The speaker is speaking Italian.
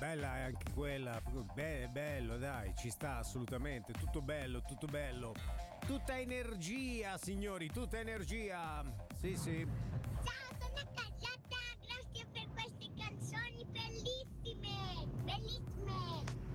Bella è anche quella, bello, dai, ci sta assolutamente, tutto bello, tutto bello. Tutta energia, signori, tutta energia. Sì, sì.